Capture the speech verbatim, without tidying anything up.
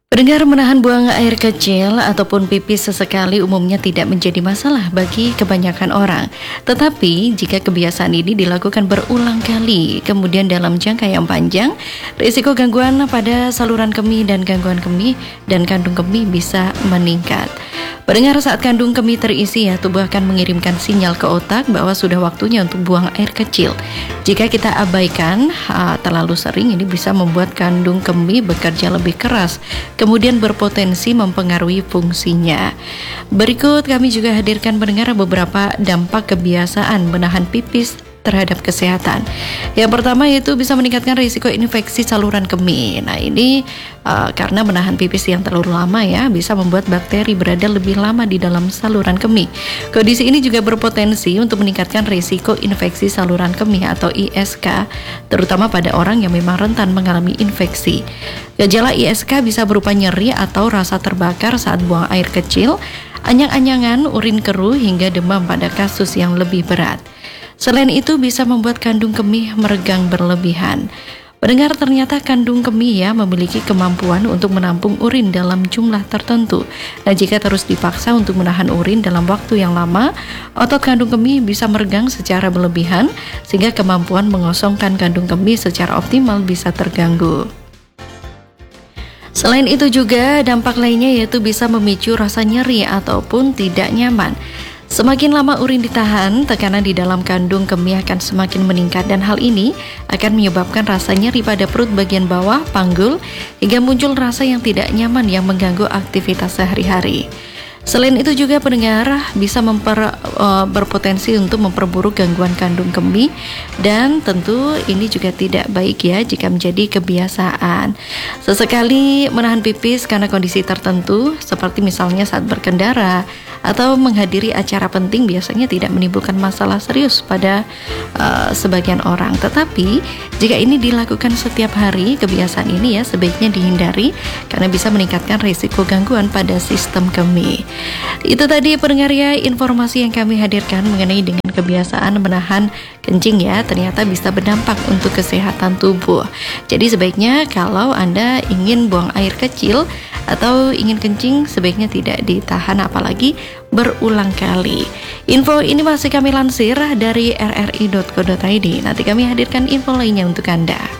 Pendengar, menahan buang air kecil ataupun pipis sesekali umumnya tidak menjadi masalah bagi kebanyakan orang. Tetapi jika kebiasaan ini dilakukan berulang kali, kemudian dalam jangka yang panjang, risiko gangguan pada saluran kemih dan gangguan kemih dan kandung kemih bisa meningkat. Pendengar, saat kandung kemih terisi ya, tubuh akan mengirimkan sinyal ke otak bahwa sudah waktunya untuk buang air kecil. Jika kita abaikan ha, terlalu sering, ini bisa membuat kandung kemih bekerja lebih keras, kemudian berpotensi mempengaruhi fungsinya. Berikut kami juga hadirkan pendengar beberapa dampak kebiasaan menahan pipis terhadap kesehatan. Yang pertama yaitu bisa meningkatkan risiko infeksi saluran kemih. Nah ini uh, karena menahan pipis yang terlalu lama ya, bisa membuat bakteri berada lebih lama di dalam saluran kemih. Kondisi ini juga berpotensi untuk meningkatkan risiko infeksi saluran kemih atau I S K, terutama pada orang yang memang rentan mengalami infeksi. Gejala I S K bisa berupa nyeri atau rasa terbakar saat buang air kecil, anyang-anyangan, urin keruh, hingga demam pada kasus yang lebih berat. Selain itu bisa membuat kandung kemih meregang berlebihan. Pendengar, ternyata kandung kemih ya memiliki kemampuan untuk menampung urin dalam jumlah tertentu. Nah, jika terus dipaksa untuk menahan urin dalam waktu yang lama, otot kandung kemih bisa meregang secara berlebihan sehingga kemampuan mengosongkan kandung kemih secara optimal bisa terganggu. Selain itu juga dampak lainnya yaitu bisa memicu rasa nyeri ataupun tidak nyaman. Semakin lama urin ditahan, tekanan di dalam kandung kemih akan semakin meningkat dan hal ini akan menyebabkan rasa nyeri pada perut bagian bawah, panggul, hingga muncul rasa yang tidak nyaman yang mengganggu aktivitas sehari-hari. Selain itu juga pendengar bisa memper, uh, berpotensi untuk memperburuk gangguan kandung kemih dan tentu ini juga tidak baik ya jika menjadi kebiasaan. Sesekali menahan pipis karena kondisi tertentu seperti misalnya saat berkendara atau menghadiri acara penting biasanya tidak menimbulkan masalah serius pada uh, sebagian orang. Tetapi jika ini dilakukan setiap hari, kebiasaan ini ya sebaiknya dihindari karena bisa meningkatkan risiko gangguan pada sistem kemih. Itu tadi pendengar ya informasi yang kami hadirkan mengenai dengan kebiasaan menahan kencing ya, ternyata bisa berdampak untuk kesehatan tubuh. Jadi sebaiknya kalau Anda ingin buang air kecil atau ingin kencing, sebaiknya tidak ditahan apalagi berulang kali. Info ini masih kami lansir dari r r i dot co dot i d. Nanti kami hadirkan info lainnya untuk Anda.